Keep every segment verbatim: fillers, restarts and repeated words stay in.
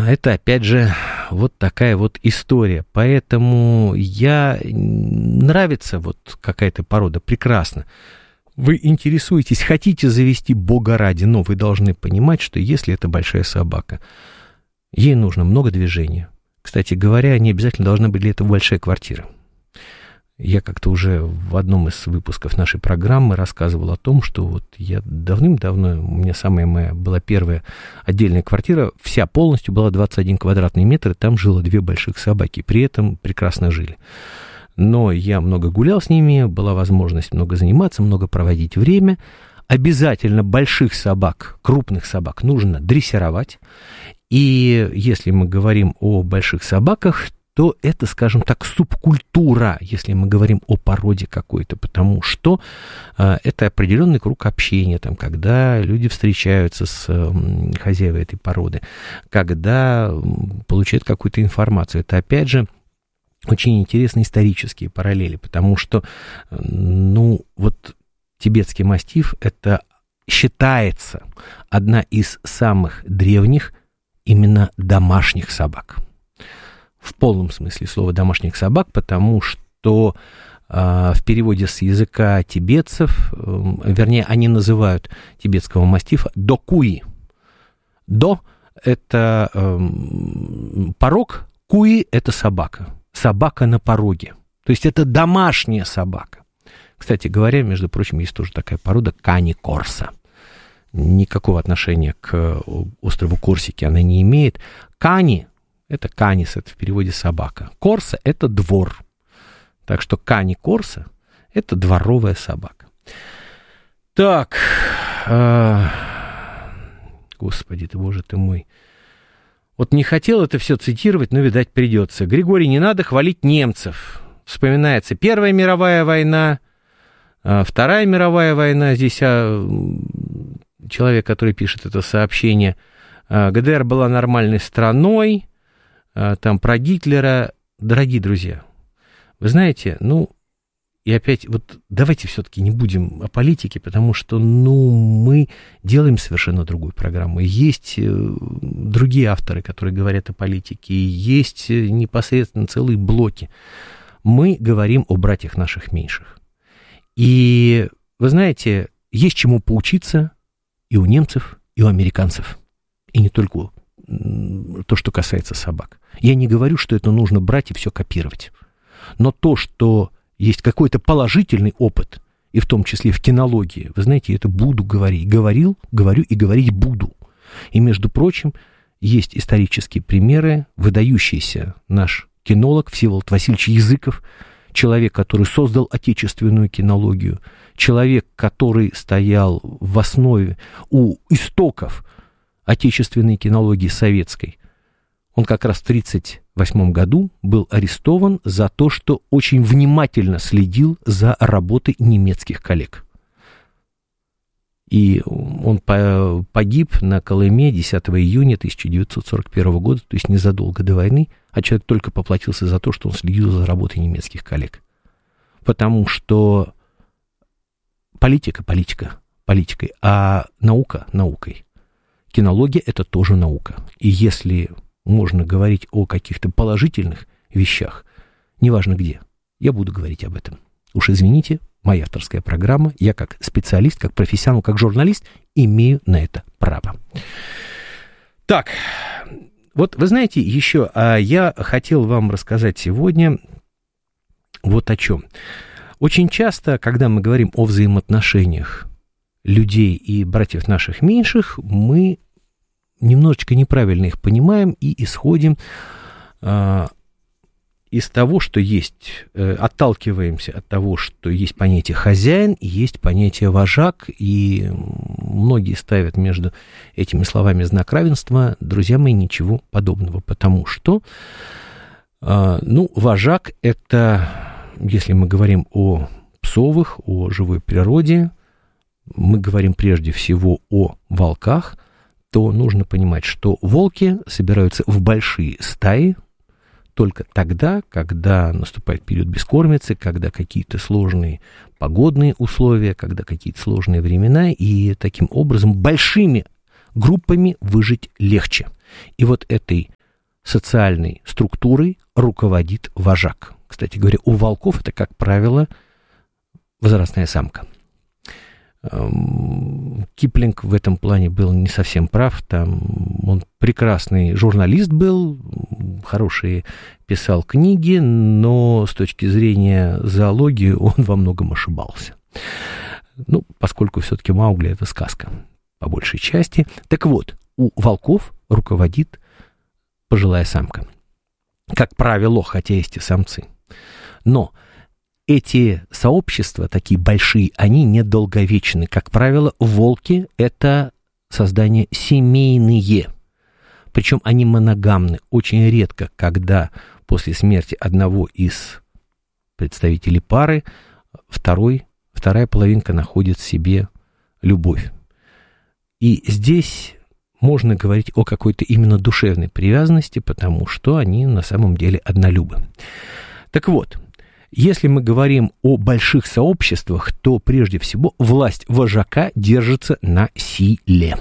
это, опять же, вот такая вот история. Поэтому я... Нравится вот какая-то порода, прекрасно. Вы интересуетесь, хотите завести, бога ради, но вы должны понимать, что если это большая собака, ей нужно много движения. Кстати говоря, не обязательно должна быть для этого большая квартира. Я как-то уже в одном из выпусков нашей программы рассказывал о том, что вот я давным-давно, у меня самая моя была первая отдельная квартира, вся полностью была двадцать один квадратный метр, и там жило две больших собаки, при этом прекрасно жили. Но я много гулял с ними, была возможность много заниматься, много проводить время. Обязательно больших собак, крупных собак нужно дрессировать. И если мы говорим о больших собаках, то это, скажем так, субкультура, если мы говорим о породе какой-то, потому что э, это определенный круг общения, там, когда люди встречаются с э, хозяевой этой породы, когда получают какую-то информацию. Это, опять же, очень интересные исторические параллели, потому что, ну, вот тибетский мастиф — это считается одна из самых древних именно домашних собак. В полном смысле слова домашних собак, потому что э, в переводе с языка тибетцев, э, вернее, они называют тибетского мастифа докуи. До — это э, порог, куи — это собака. Собака на пороге. То есть это домашняя собака. Кстати говоря, между прочим, есть тоже такая порода кани корса. Никакого отношения к острову Корсики она не имеет. Кани — это канис, это в переводе собака. Корса — это двор. Так что кани корса — это дворовая собака. Так, э, господи ты, боже ты мой. Вот не хотел это все цитировать, но, видать, придется. Григорий, не надо хвалить немцев. Вспоминается Первая мировая война, Вторая мировая война. Здесь а, человек, который пишет это сообщение, ГДР была нормальной страной, там про Гитлера. Дорогие друзья, вы знаете, ну, и опять, вот давайте все-таки не будем о политике, потому что, ну, мы делаем совершенно другую программу. Есть другие авторы, которые говорят о политике, и есть непосредственно целые блоки. Мы говорим о братьях наших меньших. И, вы знаете, есть чему поучиться и у немцев, и у американцев. И не только то, что касается собак. Я не говорю, что это нужно брать и все копировать. Но то, что есть какой-то положительный опыт, и в том числе в кинологии, вы знаете, это буду говорить. Говорил, говорю и говорить буду. И, между прочим, есть исторические примеры. Выдающийся наш кинолог Всеволод Васильевич Языков, человек, который создал отечественную кинологию, человек, который стоял в основе, у истоков отечественной кинологии советской. Он как раз в тысяча девятьсот тридцать восьмом году был арестован за то, что очень внимательно следил за работой немецких коллег. И он погиб на Колыме десятого июня тысяча девятьсот сорок первого года, то есть незадолго до войны, а человек только поплатился за то, что он следил за работой немецких коллег. Потому что политика, политика, политикой, а наука наукой. Кинология — это тоже наука. И если можно говорить о каких-то положительных вещах, неважно где, я буду говорить об этом. Уж извините, моя авторская программа, я как специалист, как профессионал, как журналист имею на это право. Так, вот вы знаете, еще я хотел вам рассказать сегодня вот о чем. Очень часто, когда мы говорим о взаимоотношениях людей и братьев наших меньших, мы немножечко неправильно их понимаем и исходим а, из того, что есть, э, отталкиваемся от того, что есть понятие хозяин и есть понятие вожак, и многие ставят между этими словами знак равенства. Друзья мои, ничего подобного, потому что, э, ну, вожак — это, если мы говорим о псовых, о живой природе, мы говорим прежде всего о волках, то нужно понимать, что волки собираются в большие стаи только тогда, когда наступает период бескормицы, когда какие-то сложные погодные условия, когда какие-то сложные времена, и таким образом большими группами выжить легче. И вот этой социальной структурой руководит вожак. Кстати говоря, у волков это, как правило, возрастная самка. Киплинг в этом плане был не совсем прав. Там он прекрасный журналист был, хорошие писал книги, но с точки зрения зоологии он во многом ошибался. Ну, поскольку все-таки Маугли — это сказка, по большей части. Так вот, у волков руководит пожилая самка. Как правило, хотя есть и самцы. Но эти сообщества, такие большие, они недолговечны. Как правило, волки — это создания семейные. Причем они моногамны. Очень редко, когда после смерти одного из представителей пары второй, вторая половинка находит в себе любовь. И здесь можно говорить о какой-то именно душевной привязанности, потому что они на самом деле однолюбы. Так вот, если мы говорим о больших сообществах, то прежде всего власть вожака держится на силе.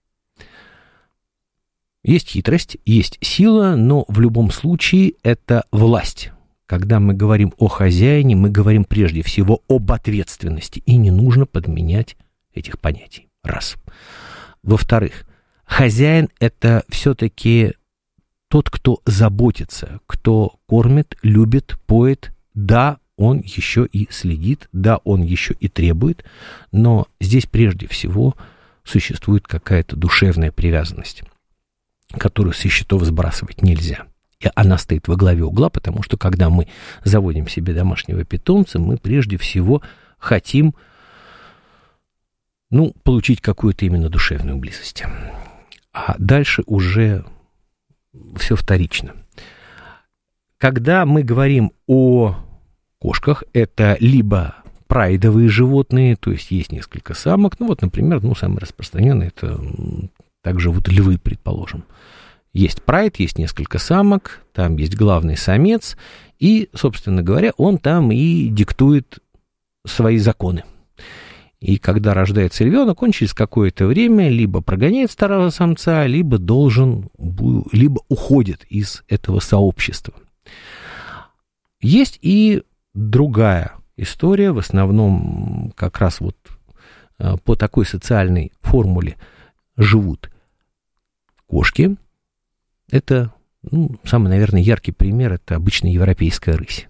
Есть хитрость, есть сила, но в любом случае это власть. Когда мы говорим о хозяине, мы говорим прежде всего об ответственности, и не нужно подменять этих понятий. Раз. Во-вторых, хозяин — это все-таки тот, кто заботится, кто кормит, любит, поет. Да, он еще и следит, да, он еще и требует, но здесь прежде всего существует какая-то душевная привязанность, которую со счетов сбрасывать нельзя. И она стоит во главе угла, потому что когда мы заводим себе домашнего питомца, мы прежде всего хотим, ну, получить какую-то именно душевную близость. А дальше уже все вторично. Когда мы говорим о кошках, это либо прайдовые животные, то есть есть несколько самок, ну вот, например, ну, самое распространенное, это так живут львы, предположим. Есть прайд, есть несколько самок, там есть главный самец, и, собственно говоря, он там и диктует свои законы. И когда рождается ребенок, он через какое-то время либо прогоняет старого самца, либо должен, либо уходит из этого сообщества. Есть и другая история, в основном как раз вот по такой социальной формуле живут кошки. Это, ну, самый, наверное, яркий пример, это обычная европейская рысь.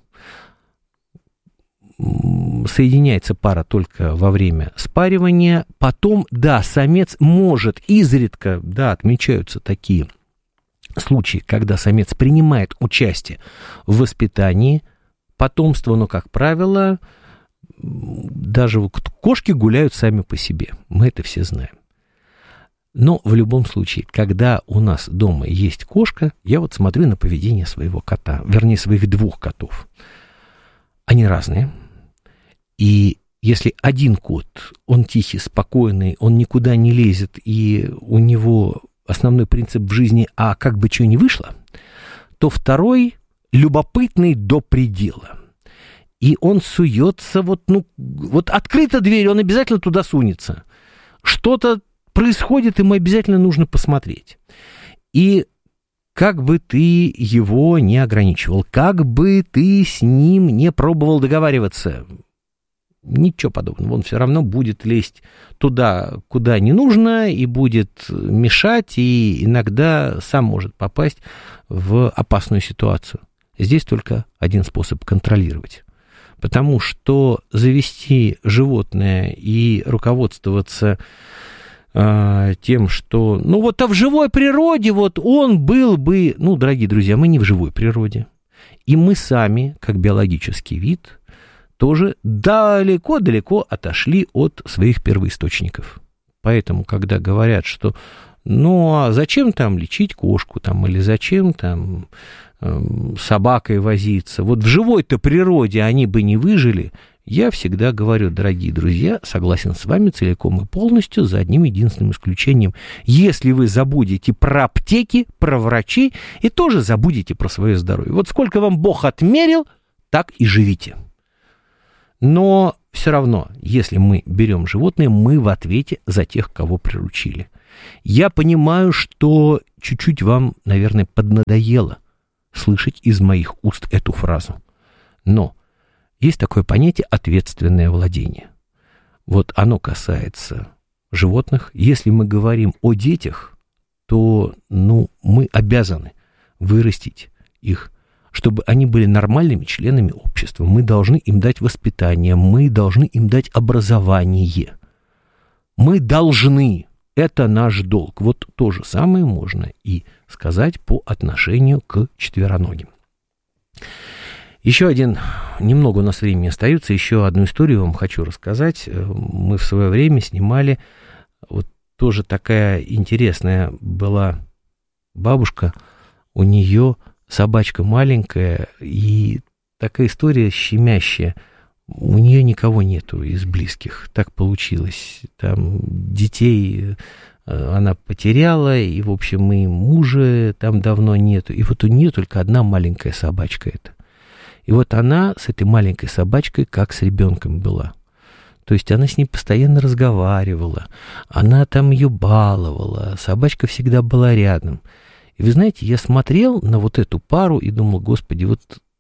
Соединяется пара только во время спаривания, потом, да, самец может изредка, да, отмечаются такие случаи, когда самец принимает участие в воспитании потомства, но, как правило, даже кошки гуляют сами по себе, мы это все знаем. Но в любом случае, когда у нас дома есть кошка, я вот смотрю на поведение своего кота, вернее, своих двух котов. Они разные. И если один кот, он тихий, спокойный, он никуда не лезет, и у него основной принцип в жизни, а как бы что ни вышло, то второй любопытный до предела. И он суется, вот, ну, вот открыта дверь, он обязательно туда сунется. Что-то происходит, ему обязательно нужно посмотреть. И как бы ты его не ограничивал, как бы ты с ним не пробовал договариваться, ничего подобного. Он все равно будет лезть туда, куда не нужно, и будет мешать, и иногда сам может попасть в опасную ситуацию. Здесь только один способ контролировать. Потому что завести животное и руководствоваться э, тем, что, ну вот, а в живой природе вот он был бы, ну, дорогие друзья, мы не в живой природе. И мы сами, как биологический вид, тоже далеко-далеко отошли от своих первоисточников. Поэтому, когда говорят, что ну, а зачем там лечить кошку, там, или зачем там э, собакой возиться, вот в живой-то природе они бы не выжили, я всегда говорю, дорогие друзья, согласен с вами целиком и полностью, за одним единственным исключением. Если вы забудете про аптеки, про врачей, и тоже забудете про свое здоровье. Вот сколько вам Бог отмерил, так и живите. Но все равно, если мы берем животное, мы в ответе за тех, кого приручили. Я понимаю, что чуть-чуть вам, наверное, поднадоело слышать из моих уст эту фразу. Но есть такое понятие «ответственное владение». Вот оно касается животных. Если мы говорим о детях, то ну, мы обязаны вырастить их, чтобы они были нормальными членами общества. Мы должны им дать воспитание, мы должны им дать образование. Мы должны, это наш долг. Вот то же самое можно и сказать по отношению к четвероногим. Еще один, немного у нас времени остается, еще одну историю вам хочу рассказать. Мы в свое время снимали, вот тоже такая интересная была бабушка, у нее собачка маленькая, и такая история щемящая. У нее никого нету из близких, так получилось. Там детей она потеряла, и, в общем, и мужа там давно нету. И вот у нее только одна маленькая собачка эта. И вот она с этой маленькой собачкой как с ребенком была. То есть она с ней постоянно разговаривала, она там ее баловала, собачка всегда была рядом. И вы знаете, я смотрел на вот эту пару и думал, господи, вот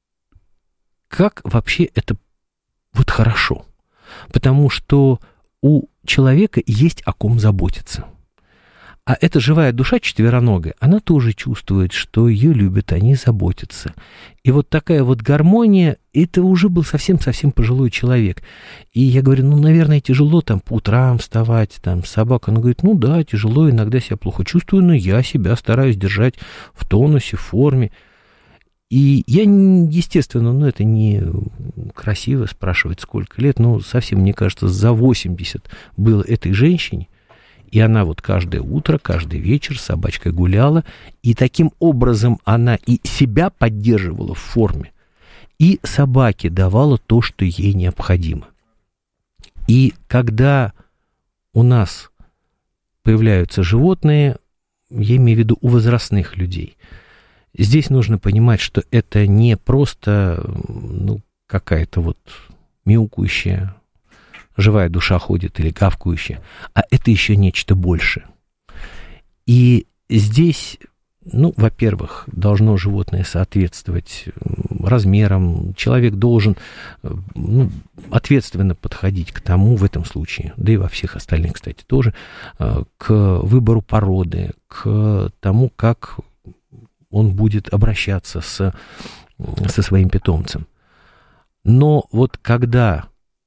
как вообще это вот хорошо. Потому что у человека есть о ком заботиться. А эта живая душа четвероногая, она тоже чувствует, что ее любят, они заботятся. И вот такая вот гармония, это уже был совсем-совсем пожилой человек. И я говорю, ну, наверное, тяжело там по утрам вставать, там, собака. Она говорит, ну да, тяжело, иногда себя плохо чувствую, но я себя стараюсь держать в тонусе, в форме. И я, естественно, ну, это не красиво спрашивать, сколько лет, но совсем, мне кажется, за восемьдесят было этой женщине. И она вот каждое утро, каждый вечер с собачкой гуляла, и таким образом она и себя поддерживала в форме, и собаке давала то, что ей необходимо. И когда у нас появляются животные, я имею в виду у возрастных людей, здесь нужно понимать, что это не просто ну, какая-то вот мяукающая живая душа ходит или гавкающая, а это еще нечто большее. И здесь, ну, во-первых, должно животное соответствовать размерам, человек должен ну, ответственно подходить к тому в этом случае, да и во всех остальных, кстати, тоже, к выбору породы, к тому, как он будет обращаться с, со своим питомцем. Но вот когда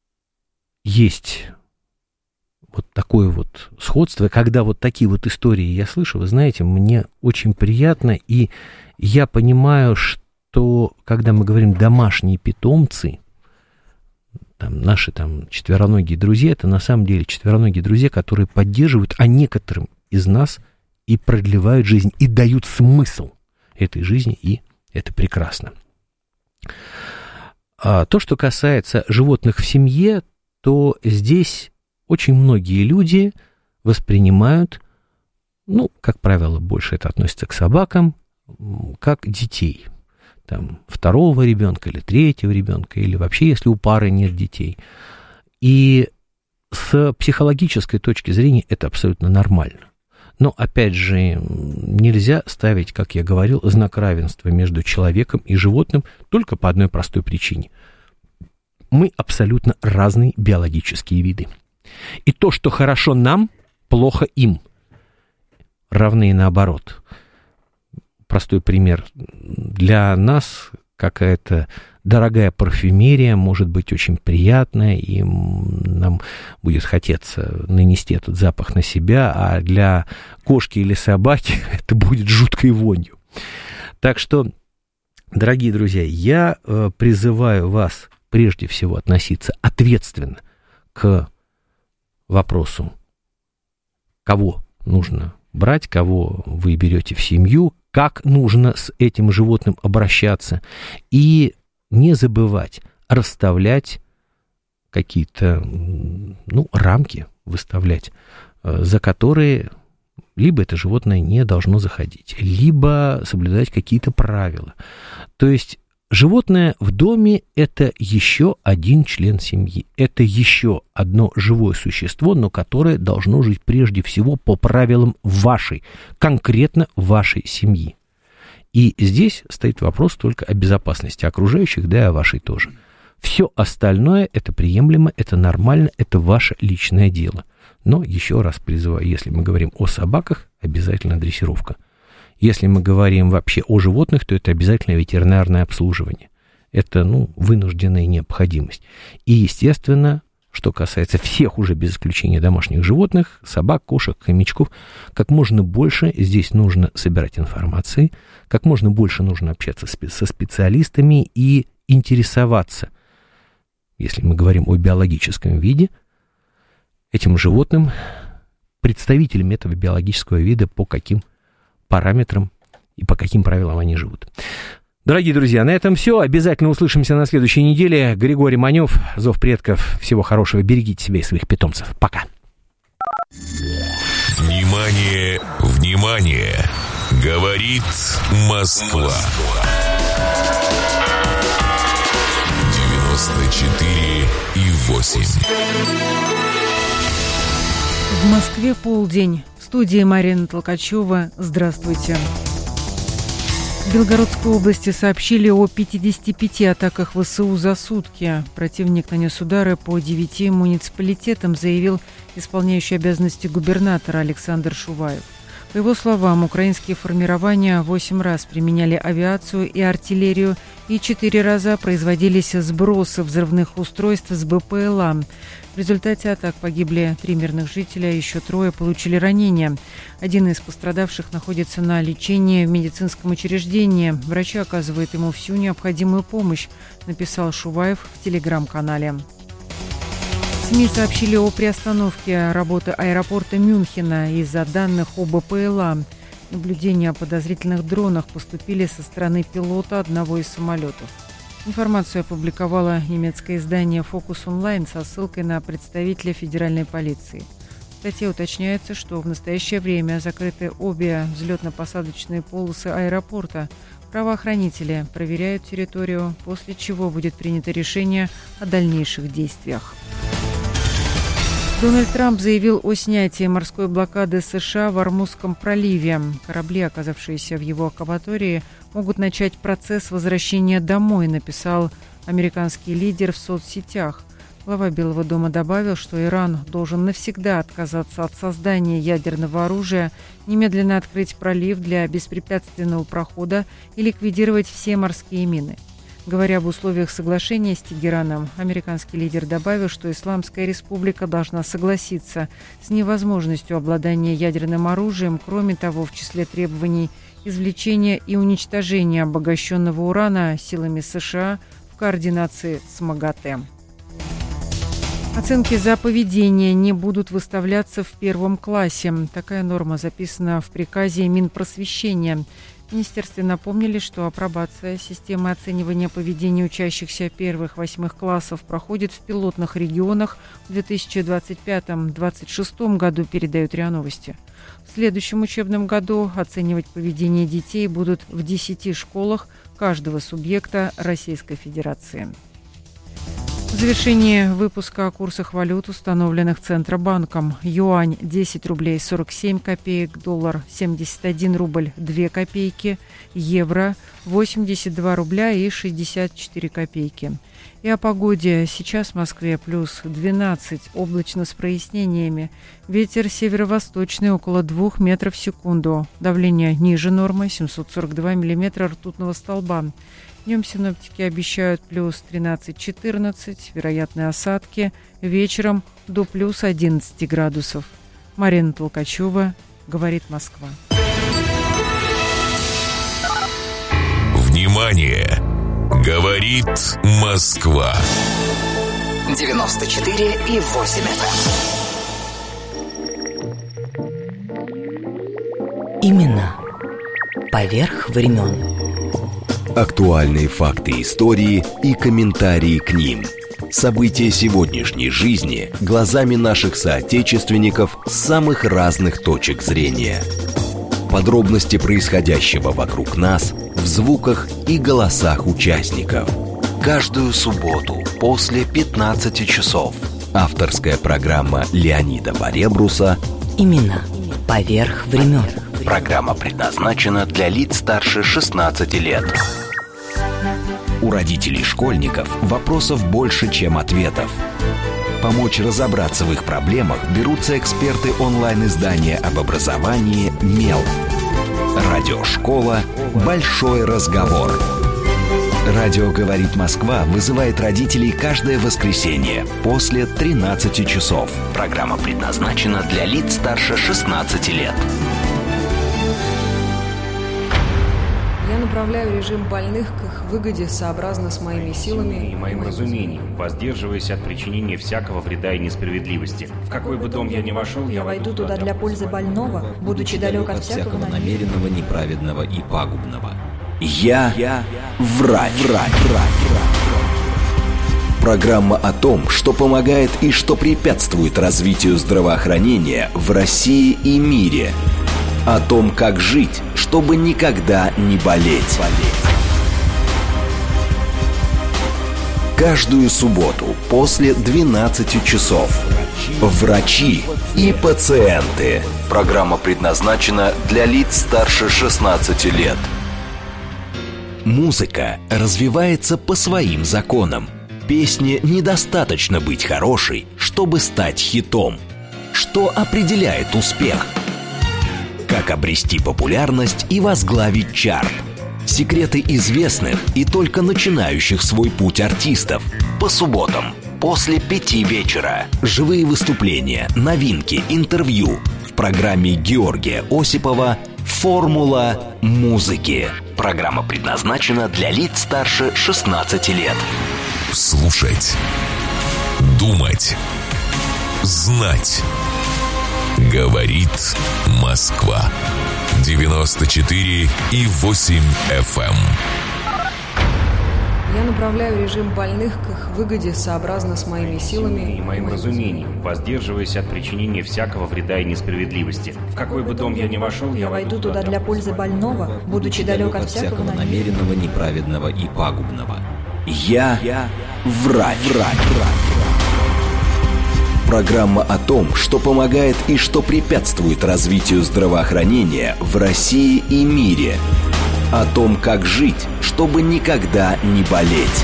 есть вот такое вот сходство, когда вот такие вот истории я слышу, вы знаете, мне очень приятно, и я понимаю, что когда мы говорим домашние питомцы, там, наши там четвероногие друзья, это на самом деле четвероногие друзья, которые поддерживают, а некоторым из нас и продлевают жизнь, и дают смысл этой жизни, и это прекрасно. А то, что касается животных в семье, то здесь очень многие люди воспринимают, ну, как правило, больше это относится к собакам, как детей. Там, второго ребенка или третьего ребенка, или вообще, если у пары нет детей. И с психологической точки зрения это абсолютно нормально. Но, опять же, нельзя ставить, как я говорил, знак равенства между человеком и животным только по одной простой причине. Мы абсолютно разные биологические виды. И то, что хорошо нам, плохо им. Равны и наоборот. Простой пример. Для нас какая-то дорогая парфюмерия может быть очень приятная, и нам будет хотеться нанести этот запах на себя, а для кошки или собаки это будет жуткой вонью. Так что, дорогие друзья, я призываю вас прежде всего относиться ответственно к вопросу, кого нужно брать, кого вы берете в семью, как нужно с этим животным обращаться, и не забывать расставлять какие-то, ну, рамки, выставлять, за которые либо это животное не должно заходить, либо соблюдать какие-то правила. То есть Животное в доме – это еще один член семьи. Это еще одно живое существо, но которое должно жить прежде всего по правилам вашей, конкретно вашей семьи. И здесь стоит вопрос только о безопасности окружающих, да и о вашей тоже. Все остальное – это приемлемо, это нормально, это ваше личное дело. Но еще раз призываю, если мы говорим о собаках, обязательно дрессировка. Если мы говорим вообще о животных, то это обязательно ветеринарное обслуживание. Это, ну, вынужденная необходимость. И, естественно, что касается всех уже без исключения домашних животных, собак, кошек, хомячков, как можно больше здесь нужно собирать информации, как можно больше нужно общаться со специалистами и интересоваться, если мы говорим о биологическом виде, этим животным, представителями этого биологического вида, по каким параметрам и по каким правилам они живут. Дорогие друзья, на этом все. Обязательно услышимся на следующей неделе. Григорий Манев, Зов предков. Всего хорошего. Берегите себя и своих питомцев. Пока. Внимание, внимание! Говорит Москва. девяносто четыре и восемь. В Москве полдень. В студии Марина Толкачева. Здравствуйте. В Белгородской области сообщили о пятидесяти пяти атаках ВСУ за сутки. Противник нанес удары по девяти муниципалитетам, заявил исполняющий обязанности губернатора Александр Шуваев. По его словам, украинские формирования восемь раз применяли авиацию и артиллерию, и четыре раза производились сбросы взрывных устройств с БПЛА. В результате атак погибли три мирных жителя, еще трое получили ранения. Один из пострадавших находится на лечении в медицинском учреждении. Врачи оказывают ему всю необходимую помощь, написал Шуваев в телеграм-канале. СМИ сообщили о приостановке работы аэропорта Мюнхена из-за данных о БПЛА. Наблюдения о подозрительных дронах поступили со стороны пилота одного из самолетов. Информацию опубликовало немецкое издание «Фокус Онлайн» со ссылкой на представителя федеральной полиции. В статье уточняется, что в настоящее время закрыты обе взлетно-посадочные полосы аэропорта. Правоохранители проверяют территорию, после чего будет принято решение о дальнейших действиях. Дональд Трамп заявил о снятии морской блокады США в Ормузском проливе. Корабли, оказавшиеся в его акватории, могут начать процесс возвращения домой, написал американский лидер в соцсетях. Глава Белого дома добавил, что Иран должен навсегда отказаться от создания ядерного оружия, немедленно открыть пролив для беспрепятственного прохода и ликвидировать все морские мины. Говоря об условиях соглашения с Тегераном, американский лидер добавил, что Исламская республика должна согласиться с невозможностью обладания ядерным оружием. Кроме того, в числе требований извлечения и уничтожения обогащенного урана силами США в координации с МАГАТЭ. Оценки за поведение не будут выставляться в первом классе. Такая норма записана в приказе Минпросвещения. В министерстве напомнили, что апробация системы оценивания поведения учащихся первых-восьмых классов проходит в пилотных регионах. В две тысячи двадцать пятом — две тысячи двадцать шестом году, передают РИА Новости. В следующем учебном году оценивать поведение детей будут в десяти школах каждого субъекта Российской Федерации. В завершении выпуска о курсах валют, установленных Центробанком. Юань – десять рублей сорок семь копеек, доллар – семьдесят один рубль две копейки, евро – восемьдесят два рубля и шестьдесят четыре копейки. И о погоде. Сейчас в Москве плюс двенадцать, облачно с прояснениями. Ветер северо-восточный около двух метров в секунду. Давление ниже нормы, семьсот сорок два миллиметра ртутного столба. Днем синоптики обещают плюс тринадцать-четырнадцать, вероятные осадки, вечером до плюс одиннадцати градусов. Марина Толкачева, говорит Москва. Внимание! Говорит Москва. девяносто четыре и восемь эф эм. Имена поверх времен. Актуальные факты истории и комментарии к ним. События сегодняшней жизни глазами наших соотечественников с самых разных точек зрения. Подробности происходящего вокруг нас в звуках и голосах участников. Каждую субботу после пятнадцати часов. Авторская программа Леонида Баребруса «Имена. Поверх времен». Программа предназначена для лиц старше шестнадцати лет. У родителей школьников вопросов больше, чем ответов. Помочь разобраться в их проблемах берутся эксперты онлайн-издания об образовании «Мел». Радиошкола «Большой разговор». Радио «Говорит Москва» вызывает родителей каждое воскресенье после тринадцати часов. Программа предназначена для лиц старше шестнадцати лет. Я направляю режим больных к их выгоде сообразно с моими силами и моим разумением, воздерживаясь от причинения всякого вреда и несправедливости. В какой бы дом я ни вошел, я, я войду туда для пользы больного, будучи далек от всякого намеренного, неправедного и пагубного. Я, я врач. врач. Программа о том, что помогает и что препятствует развитию здравоохранения в России и мире. О том, как жить, чтобы никогда не болеть. Каждую субботу после двенадцати часов. Врачи и пациенты. Программа предназначена для лиц старше шестнадцати лет. Музыка развивается по своим законам. Песне недостаточно быть хорошей, чтобы стать хитом. Что определяет успех? Как обрести популярность и возглавить чарт? Секреты известных и только начинающих свой путь артистов. По субботам после пяти вечера. Живые выступления, новинки, интервью. В программе Георгия Осипова «Формула музыки». Программа предназначена для лиц старше шестнадцати лет. Слушать, думать, знать. Говорит Москва. девяносто четыре и восемь эф эм. Я направляю режим больных к их выгоде сообразно с моими силами и моим разумением, воздерживаясь от причинения всякого вреда и несправедливости. В какой бы дом я ни вошел, я, я войду туда для пользы больного, будучи далек от всякого намеренного, неправедного и пагубного. Я, я врач. врач. Программа о том, что помогает и что препятствует развитию здравоохранения в России и мире. О том, как жить, чтобы никогда не болеть.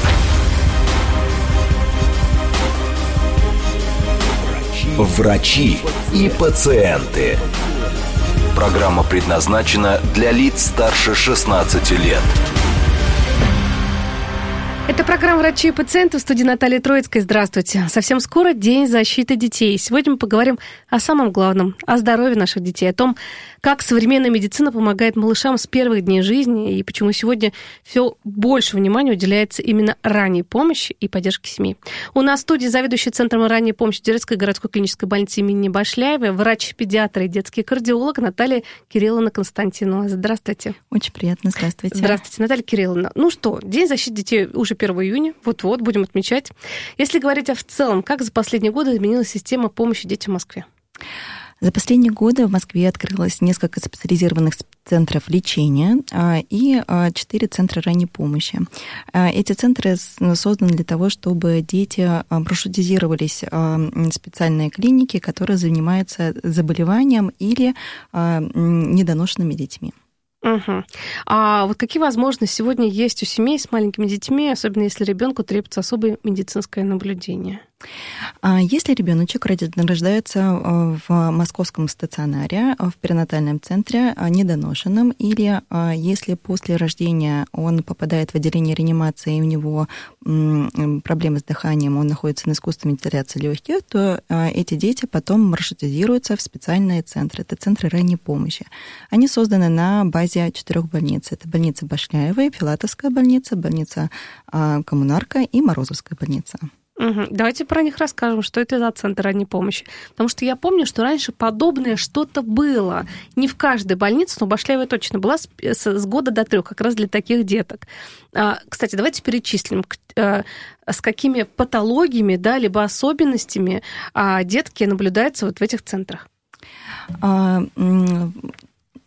Врачи и пациенты. Программа предназначена для лиц старше шестнадцати лет. Это программа «Врачи и пациенты», в студии Наталья Троицкая. Здравствуйте. Совсем скоро День защиты детей. Сегодня мы поговорим о самом главном, о здоровье наших детей, о том, как современная медицина помогает малышам с первых дней жизни и почему сегодня все больше внимания уделяется именно ранней помощи и поддержке семьи. У нас в студии заведующий Центром ранней помощи Детской городской клинической больницы имени Башляевой, врач-педиатр и детский кардиолог Наталья Кирилловна Константинова. Здравствуйте. Очень приятно. Здравствуйте. Здравствуйте, Наталья Кирилловна. Ну что, День защиты детей уже первого июня, вот-вот, будем отмечать. Если говорить о в целом, как за последние годы изменилась система помощи детям в Москве? За последние годы в Москве открылось несколько специализированных центров лечения и четыре центра ранней помощи. Эти центры созданы для того, чтобы дети маршрутизировались в специальные клиники, которые занимаются заболеванием или недоношенными детьми. Угу. А вот какие возможности сегодня есть у семей с маленькими детьми, особенно если ребенку требуется особое медицинское наблюдение? Если ребеночек рождается в московском стационаре, в перинатальном центре, недоношенным, или если после рождения он попадает в отделение реанимации, и у него проблемы с дыханием, он находится на искусственной вентиляции легких, то эти дети потом маршрутизируются в специальные центры. Это центры ранней помощи. Они созданы на базе четырех больниц. Это больница Башляевой, Филатовская больница, больница Коммунарка и Морозовская больница. Угу. Давайте про них расскажем, что это за центр ранней помощи. Потому что я помню, что раньше подобное что-то было. Не в каждой больнице, но Башляева точно была с, с года до трех, как раз для таких деток. А, кстати, давайте перечислим, а, с какими патологиями, да, либо особенностями а, детки наблюдаются вот в этих центрах. А,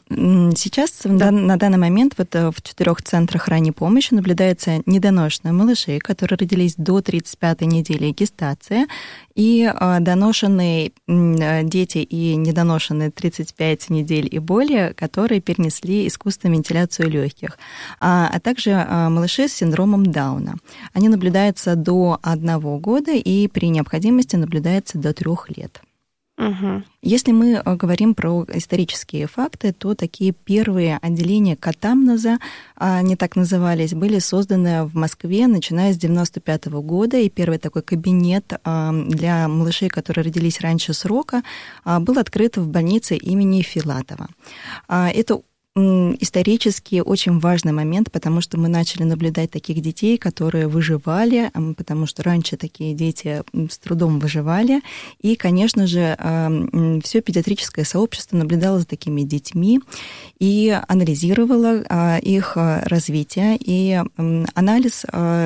Сейчас да. на данный момент вот в четырех центрах ранней помощи наблюдаются недоношенные малыши, которые родились до тридцать пятой недели гестации, и доношенные дети и недоношенные тридцать пять недель и более, которые перенесли искусственную вентиляцию легких, а, а также малыши с синдромом Дауна. Они наблюдаются до одного года и при необходимости наблюдаются до трех лет. Угу. Если мы говорим про исторические факты, то такие первые отделения катамнеза, они так назывались, были созданы в Москве, начиная с девяносто пятого года, и первый такой кабинет для малышей, которые родились раньше срока, был открыт в больнице имени Филатова. Это исторически очень важный момент, потому что мы начали наблюдать таких детей, которые выживали, потому что раньше такие дети с трудом выживали. И, конечно же, все педиатрическое сообщество наблюдало за такими детьми и анализировало их развитие. И анализ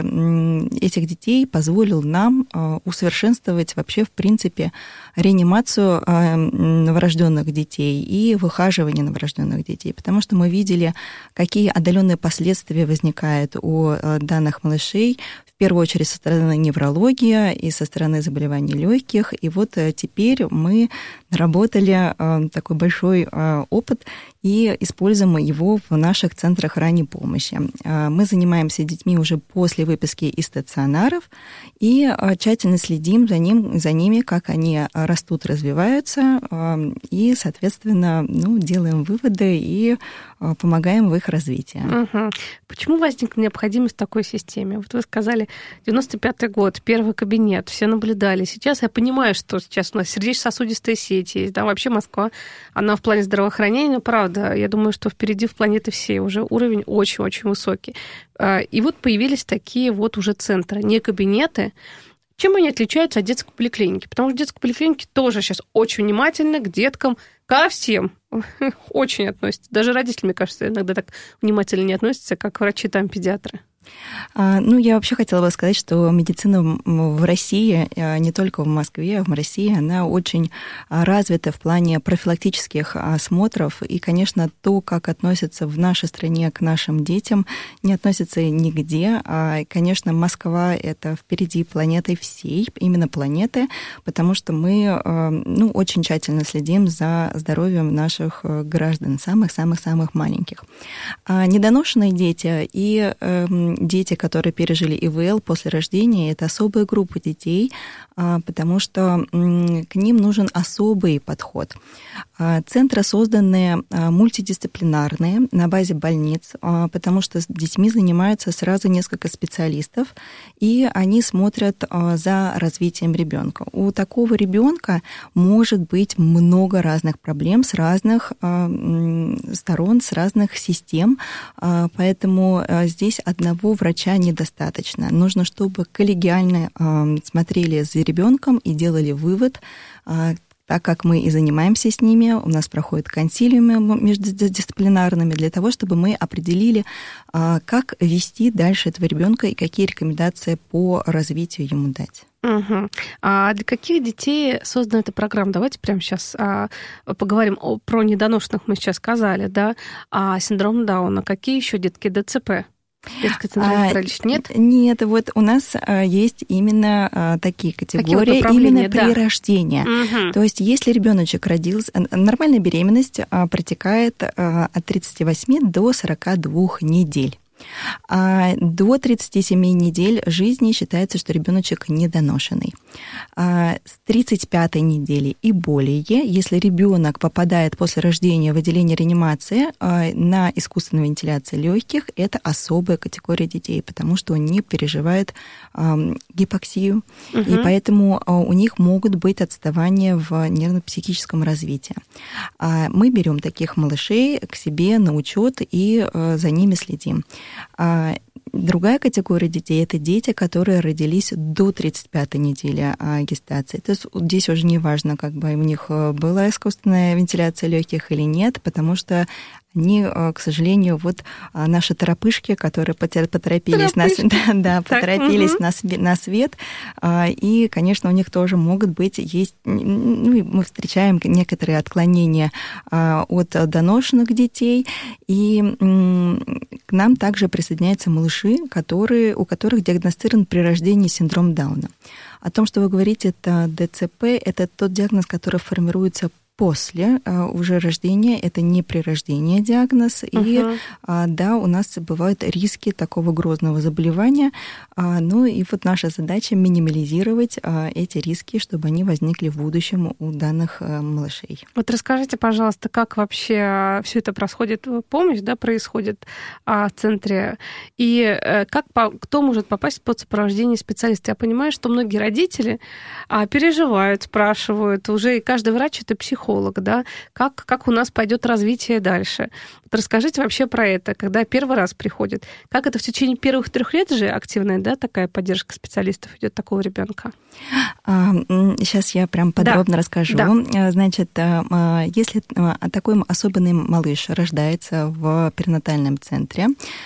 этих детей позволил нам усовершенствовать вообще, в принципе, реанимацию новорожденных детей и выхаживание новорожденных детей, потому что мы видели, какие отдаленные последствия возникают у данных малышей, в первую очередь со стороны неврологии и со стороны заболеваний легких. И вот теперь мы наработали такой большой опыт и используем его в наших центрах ранней помощи. Мы занимаемся детьми уже после выписки из стационаров и тщательно следим за, ним, за ними, как они растут, развиваются, и, соответственно, ну, делаем выводы и помогаем в их развитии. Угу. Почему возникла необходимость в такой системе? Вот вы сказали, девяносто пятый год, первый кабинет, все наблюдали. Сейчас я понимаю, что сейчас у нас сердечно-сосудистые сети, там вообще Москва, она в плане здравоохранения, правда, я думаю, что впереди в планеты всей уже уровень очень-очень высокий. И вот появились такие вот уже центры, не кабинеты. Чем они отличаются от детской поликлиники? Потому что детские поликлиники тоже сейчас очень внимательны к деткам, ко всем очень относятся. Даже родители, мне кажется, иногда так внимательно не относятся, как врачи там, педиатры. Ну, я вообще хотела бы сказать, что медицина в России, не только в Москве, а в России, она очень развита в плане профилактических осмотров. И, конечно, то, как относятся в нашей стране к нашим детям, не относится нигде. А, конечно, Москва — это впереди планеты всей, именно планеты, потому что мы, ну, очень тщательно следим за здоровьем наших граждан, самых-самых-самых маленьких. А недоношенные дети и дети, которые пережили и вэ эл после рождения, это особая группа детей, потому что к ним нужен особый подход. Центры созданы мультидисциплинарные на базе больниц, потому что с детьми занимаются сразу несколько специалистов, и они смотрят за развитием ребенка. У такого ребенка может быть много разных проблем с разных сторон, с разных систем, поэтому здесь одного врача недостаточно. Нужно, чтобы коллегиально смотрели за ребенком и делали вывод, так как мы и занимаемся с ними, у нас проходят консилиумы междисциплинарными для того, чтобы мы определили, как вести дальше этого ребенка и какие рекомендации по развитию ему дать. Угу. А для каких детей создана эта программа? Давайте прямо сейчас а, поговорим о, про недоношенных, мы сейчас сказали, да, а синдром Дауна. Какие еще детки дэ цэ пэ? Детская центральная паралич нет? Нет, вот у нас есть именно такие категории, такие вот именно при да. рождении. Угу. То есть если ребеночек родился, нормальная беременность протекает от тридцати восьми до сорока двух недель. А до тридцати семи недель жизни считается, что ребеночек недоношенный. А с тридцать пятой недели и более, если ребенок попадает после рождения в отделение реанимации на искусственную вентиляцию легких, это особая категория детей, потому что они переживают гипоксию, угу. и поэтому у них могут быть отставания в нервно-психическом развитии. Мы берем таких малышей к себе на учет и за ними следим. Другая категория детей – это дети, которые родились до тридцать пятой недели гестации. То есть здесь уже не важно, как бы у них была искусственная вентиляция легких или нет, потому что они, к сожалению, вот наши торопышки, которые поторопились, на, да, да, поторопились угу. на, на свет, и, конечно, у них тоже могут быть, есть, ну, мы встречаем некоторые отклонения от доношенных детей, и к нам также присоединяются малыши, которые, у которых диагностирован при рождении синдром Дауна. О том, что вы говорите, это ДЦП, это тот диагноз, который формируется после уже рождения, это не при рождении диагноз, uh-huh. и да, у нас бывают риски такого грозного заболевания, ну и вот наша задача минимализировать эти риски, чтобы они возникли в будущем у данных малышей. Вот расскажите, пожалуйста, как вообще все это происходит, помощь, да, происходит в центре, и как, кто может попасть под сопровождение специалиста? Я понимаю, что многие родители переживают, спрашивают, уже и каждый врач — это психолог, да, как, как у нас пойдет развитие дальше. Вот расскажите вообще про это, когда первый раз приходит. Как это в течение первых трех лет же активная, да, такая поддержка специалистов идет такого ребенка? Сейчас я прям подробно да. расскажу. Да. Значит, если такой особенный малыш рождается в перинатальном центре,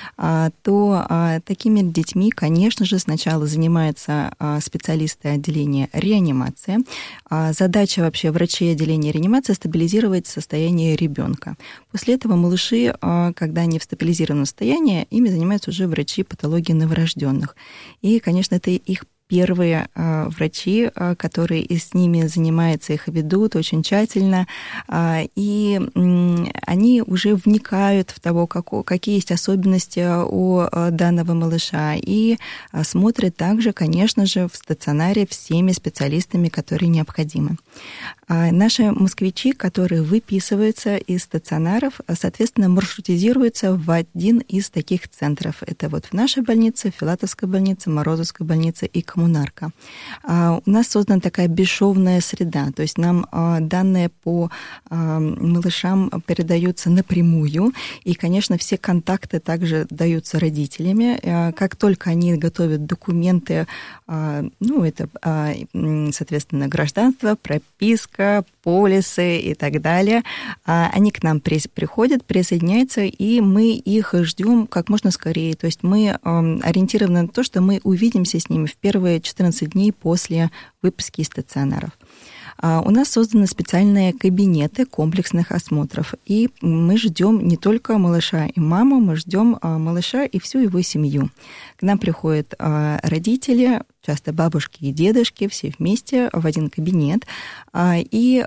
то такими детьми, конечно же, сначала занимаются специалисты отделения реанимации. Задача вообще врачей отделения реанимации стабилизировать состояние ребенка. После этого малыши, когда они в стабилизированном состоянии, ими занимаются уже врачи патологии новорожденных. И, конечно, это их первые э, врачи, э, которые с ними занимаются, их ведут очень тщательно, э, и э, они уже вникают в то, как, какие есть особенности у э, данного малыша, и э, смотрят также, конечно же, в стационаре всеми специалистами, которые необходимы. Э, наши москвичи, которые выписываются из стационаров, соответственно, маршрутизируются в один из таких центров. Это вот в нашей больнице, в Филатовской больнице, Морозовской больнице и Коммунарка. У нас создана такая бесшовная среда, то есть нам данные по малышам передаются напрямую, и, конечно, все контакты также даются родителями. Как только они готовят документы, ну, это, соответственно, гражданство, прописка, полисы и так далее, они к нам приходят, присоединяются, и мы их ждем как можно скорее. То есть мы ориентированы на то, что мы увидимся с ними в первые четырнадцать дней после выписки из стационаров. У нас созданы специальные кабинеты комплексных осмотров, и мы ждем не только малыша и маму, мы ждем малыша и всю его семью. К нам приходят родители, часто бабушки и дедушки, все вместе в один кабинет, и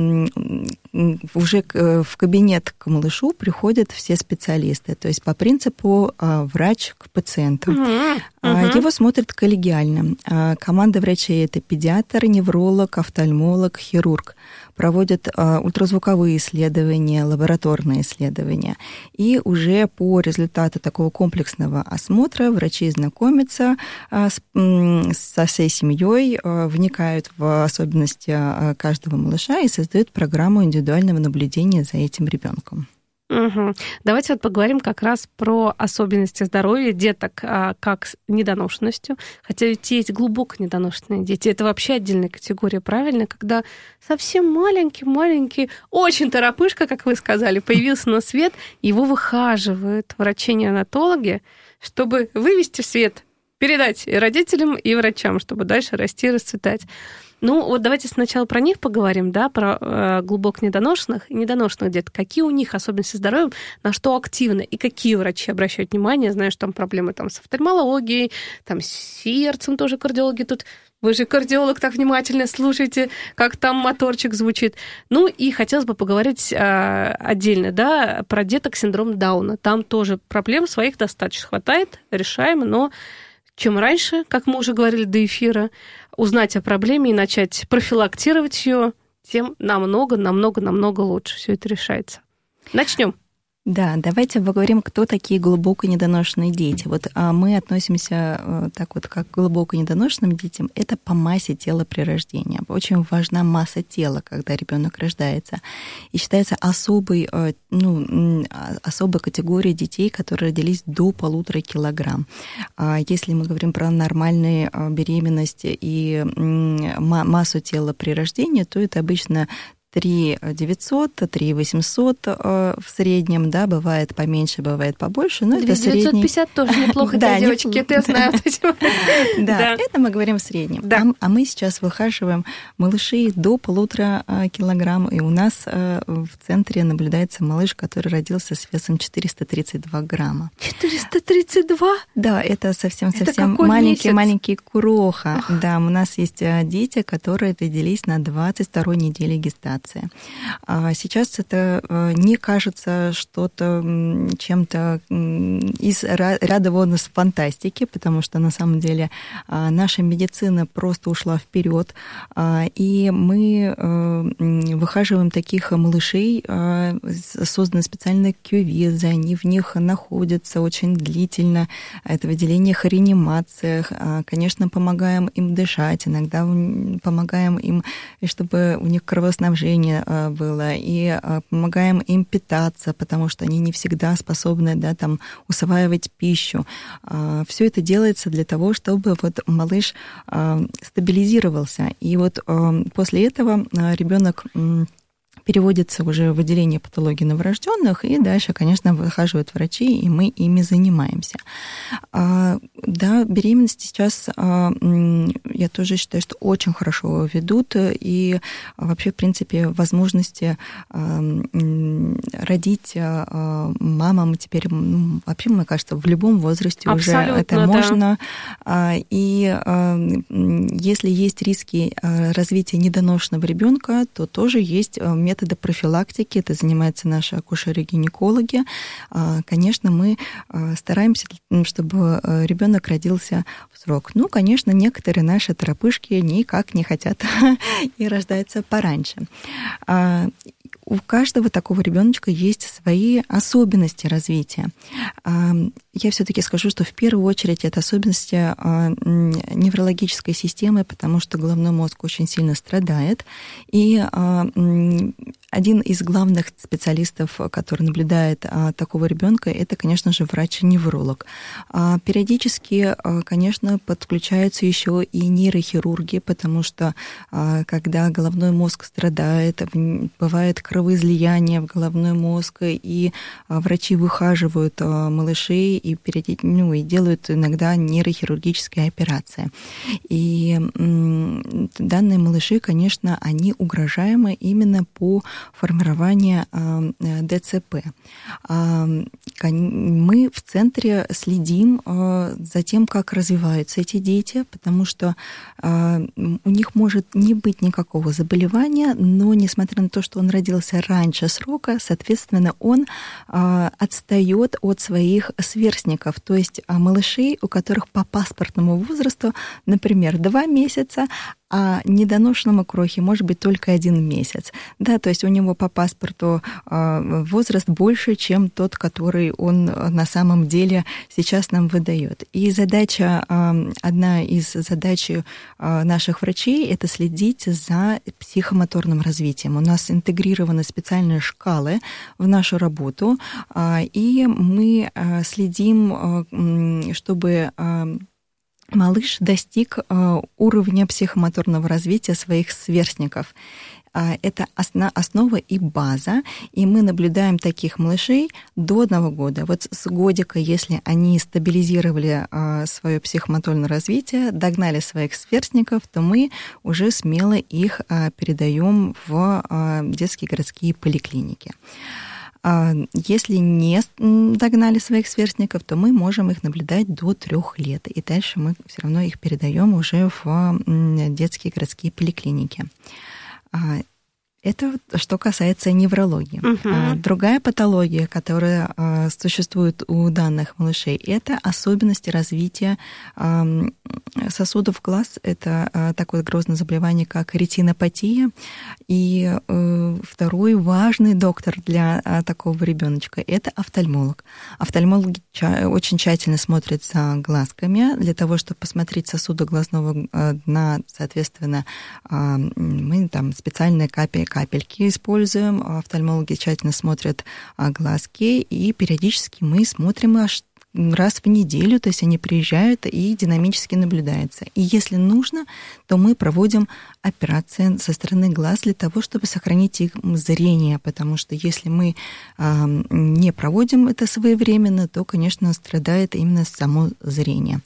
уже в кабинет к малышу приходят все специалисты, то есть по принципу врач к пациенту. Uh-huh. Uh-huh. Его смотрят коллегиально. Команда врачей — это педиатр, невролог, офтальмолог, хирург. Проводят ультразвуковые исследования, лабораторные исследования. И уже по результату такого комплексного осмотра врачи знакомятся с, со всей семьей, вникают в особенности каждого малыша и создают программу индивидуального наблюдения за этим ребенком. Угу. Давайте вот поговорим как раз про особенности здоровья деток а, как с недоношенностью. Хотя ведь есть глубоко недоношенные дети. Это вообще отдельная категория, правильно? Когда совсем маленький-маленький, очень торопышка, как вы сказали, появился на свет, его выхаживают врачи-неонатологи, чтобы вывести в свет, передать и родителям, и врачам, чтобы дальше расти и расцветать. Ну, вот давайте сначала про них поговорим, да, про э, глубоко недоношенных и недоношенных деток. Какие у них особенности здоровья, на что активно, и какие врачи обращают внимание? Знаю, что там проблемы там, с офтальмологией, там, с сердцем тоже кардиологи тут. Вы же кардиолог, так внимательно слушайте, как там моторчик звучит. Ну, и хотелось бы поговорить э, отдельно, да, про деток с синдромом Дауна. Там тоже проблем своих достаточно хватает, решаемо, но чем раньше, как мы уже говорили до эфира, узнать о проблеме и начать профилактировать ее, тем намного, намного, намного лучше все это решается. Начнем. Да, давайте поговорим, кто такие глубоко недоношенные дети. Вот а мы относимся так вот, как к глубоко недоношенным детям, это по массе тела при рождении. Очень важна масса тела, когда ребенок рождается. И считается особой, ну, особой категорией детей, которые родились до полутора килограмм. Если мы говорим про нормальную беременность и массу тела при рождении, то это обычно три девятьсот, три восемьсот в среднем, да, бывает поменьше, бывает побольше, но это средний. девятьсот пятьдесят тоже неплохо для девочки, это я знаю. Да, это мы говорим в среднем. А мы сейчас выхаживаем малышей до полутора килограмм, и у нас в центре наблюдается малыш, который родился с весом четыреста тридцать два грамма. четыреста тридцать два? Да, это совсем-совсем маленький-маленький куроха. Да, у нас есть дети, которые родились на двадцать второй неделе гестации. Сейчас это не кажется что-то чем-то из ряда вон из фантастики, потому что на самом деле наша медицина просто ушла вперед, и мы выхаживаем таких малышей, созданы специальные кювезы, они в них находятся очень длительно, это в отделениях реанимации, конечно, помогаем им дышать, иногда помогаем им, чтобы у них кровоснабжение было, и помогаем им питаться, потому что они не всегда способны, да, там, усваивать пищу. Все это делается для того, чтобы вот малыш стабилизировался. И вот после этого ребенок переводится уже в отделение патологии новорожденных, и дальше, конечно, выхаживают врачи, и мы ими занимаемся. Да, беременность сейчас, я тоже считаю, что очень хорошо ведут, и вообще, в принципе, возможности родить мамам теперь, ну, вообще, мне кажется, в любом возрасте абсолютно, уже это да. можно. И если есть риски развития недоношенного ребенка, то тоже есть методы профилактики, это занимаются наши акушеры-гинекологи. Конечно, мы стараемся, чтобы ребенок родился в срок. Ну, конечно, некоторые наши торопышки никак не хотят и рождаются пораньше. У каждого такого ребеночка есть свои особенности развития. Я все-таки скажу, что в первую очередь это особенности неврологической системы, потому что головной мозг очень сильно страдает. И один из главных специалистов, который наблюдает такого ребенка, это, конечно же, врач-невролог. Периодически, конечно, подключаются еще и нейрохирурги, потому что когда головной мозг страдает, бывает кровоизлияние в головной мозг, и врачи выхаживают малышей и, периодически, ну, и делают иногда нейрохирургические операции. И данные малыши, конечно, они угрожаемы именно по формированию ДЦП. Мы в центре следим за тем, как развиваются эти дети, потому что у них может не быть никакого заболевания, но несмотря на то, что он родился раньше срока, соответственно, он отстает от своих сверстников, то есть малышей, у которых по паспортному возрасту, например, два месяца, а недоношенному крохе может быть только один месяц. Да, то есть у него по паспорту возраст больше, чем тот, который он на самом деле сейчас нам выдает. И задача, одна из задач наших врачей – это следить за психомоторным развитием. У нас интегрированы специальные шкалы в нашу работу, и мы следим, чтобы малыш достиг уровня психомоторного развития своих сверстников. Это основа и база, и мы наблюдаем таких малышей до одного года. Вот с годика, если они стабилизировали свое психомоторное развитие, догнали своих сверстников, то мы уже смело их передаем в детские городские поликлиники. Если не догнали своих сверстников, то мы можем их наблюдать до трех лет, и дальше мы все равно их передаем уже в детские городские поликлиники. Это что касается неврологии. Uh-huh. Другая патология, которая существует у данных малышей, это особенности развития сосудов глаз. Это такое грозное заболевание, как ретинопатия. И второй важный доктор для такого ребеночка – это офтальмолог. Офтальмологи очень тщательно смотрят за глазками для того, чтобы посмотреть сосуды глазного дна. Соответственно, мы там специальные капли капельки используем, офтальмологи тщательно смотрят глазки, и периодически мы смотрим, раз в неделю, то есть они приезжают и динамически наблюдается. И если нужно, то мы проводим операции со стороны глаз для того, чтобы сохранить их зрение, потому что если мы э, не проводим это своевременно, то, конечно, страдает именно само зрение.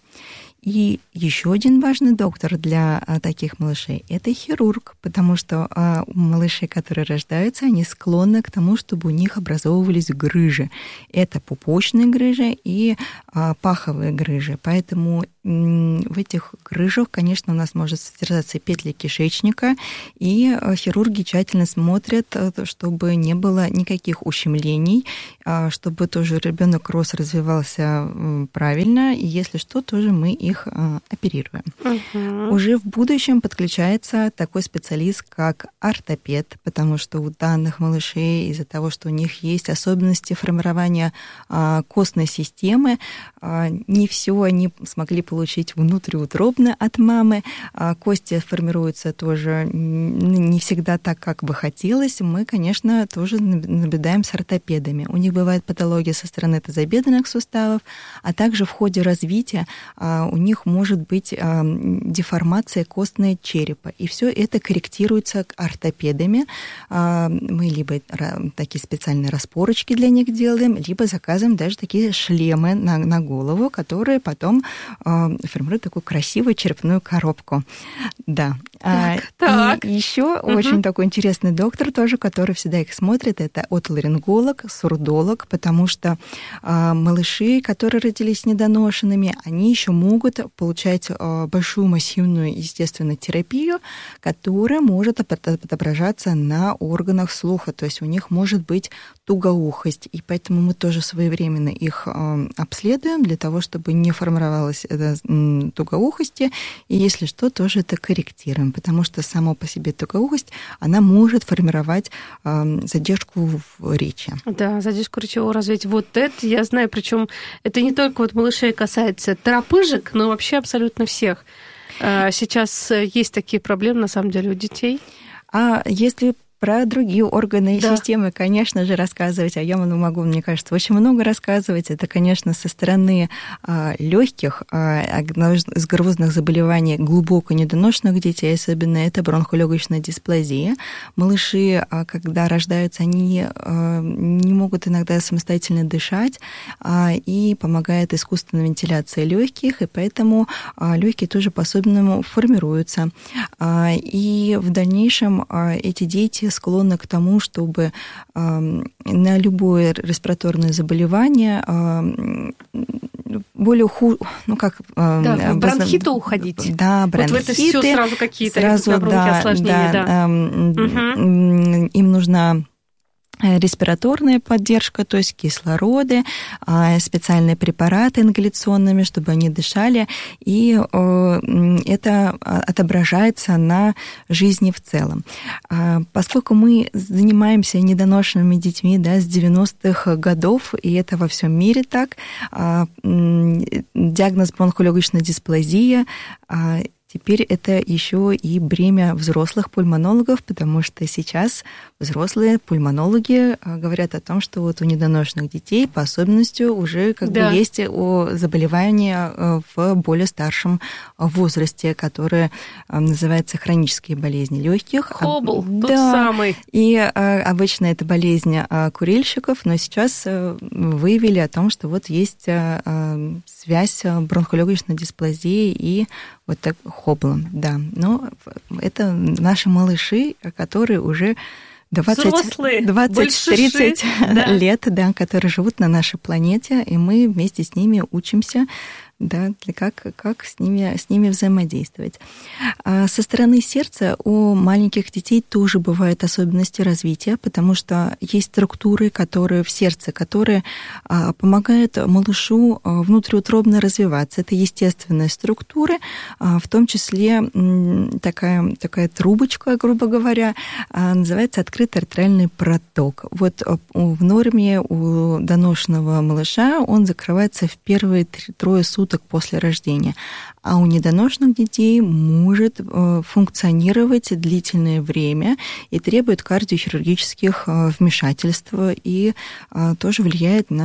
И еще один важный доктор для а, таких малышей – это хирург, потому что а, малыши, которые рождаются, они склонны к тому, чтобы у них образовывались грыжи. Это пупочные грыжи и а, паховые грыжи. Поэтому м, в этих грыжах, конечно, у нас может содержаться петли кишечника, и а, хирурги тщательно смотрят, а, чтобы не было никаких ущемлений, а, чтобы тоже ребенок рос, развивался а, правильно, и если что, тоже мы их оперируем. Угу. Уже в будущем подключается такой специалист, как ортопед, потому что у данных малышей из-за того, что у них есть особенности формирования а, костной системы, а, не все они смогли получить внутриутробно от мамы. А, кости формируются тоже не всегда так, как бы хотелось. Мы, конечно, тоже наблюдаем с ортопедами. У них бывает патология со стороны тазобедренных суставов, а также в ходе развития а, у них может быть э, деформация костной черепа. И все это корректируется ортопедами. Э, мы либо такие специальные распорочки для них делаем, либо заказываем даже такие шлемы на, на голову, которые потом э, формируют такую красивую черепную коробку. Да. Так, а, так. И еще угу. очень такой интересный доктор тоже, который всегда их смотрит, это отоларинголог, сурдолог, потому что э, малыши, которые родились недоношенными, они еще могут получать большую массивную, естественно, терапию, которая может отображаться на органах слуха, то есть у них может быть тугоухость, и поэтому мы тоже своевременно их обследуем для того, чтобы не формировалась эта тугоухость, и если что, тоже это корректируем, потому что само по себе тугоухость, она может формировать задержку в речи. Да, задержку речевого развития. Вот это я знаю, причем это не только вот малышей касается торопыжек, но вообще абсолютно всех. Сейчас есть такие проблемы, на самом деле, у детей. А если про другие органы и да. системы, конечно же, рассказывать, а я могу, мне кажется, очень много рассказывать. Это, конечно, со стороны а, легких, а, из грозных заболеваний глубоко недоношенных детей, особенно это бронхолегочная дисплазия. Малыши, а, когда рождаются, они а, не могут иногда самостоятельно дышать, а, и помогает искусственная вентиляция легких, и поэтому а, легкие тоже по-особенному формируются. А, и в дальнейшем а, эти дети склонны к тому, чтобы э, на любое респираторное заболевание э, более ху... ну как... Э, да, в бронхиты уходить. Да, бронхиты. Вот в это все сразу какие-то сразу, да, осложнения. Да, да. Э, угу. Им нужна респираторная поддержка, то есть кислороды, специальные препараты ингаляционными, чтобы они дышали, и это отображается на жизни в целом. Поскольку мы занимаемся недоношенными детьми, да, с девяностых годов, и это во всем мире так, диагноз бронхолегочная дисплазия, теперь это еще и бремя взрослых пульмонологов, потому что сейчас взрослые пульмонологи говорят о том, что вот у недоношенных детей по особенности уже как да. бы есть заболевания в более старшем возрасте, которые называются хронические болезни легких. Хоббл, да. тот самый. И обычно это болезнь курильщиков, но сейчас выявили о том, что вот есть связь бронхолегочной дисплазии и вот так хоблом, да. Но это наши малыши, которые уже двадцать-тридцать да. лет, да, которые живут на нашей планете, и мы вместе с ними учимся, да, как, как с ними, с ними взаимодействовать. А со стороны сердца у маленьких детей тоже бывают особенности развития, потому что есть структуры, которые в сердце, которые а, помогают малышу внутриутробно развиваться. Это естественные структуры, а, в том числе м, такая, такая трубочка, грубо говоря, а, называется открытый артериальный проток. Вот в норме у доношенного малыша он закрывается в первые трое суток после рождения, а у недоношенных детей может функционировать длительное время и требует кардиохирургических вмешательств и тоже влияет на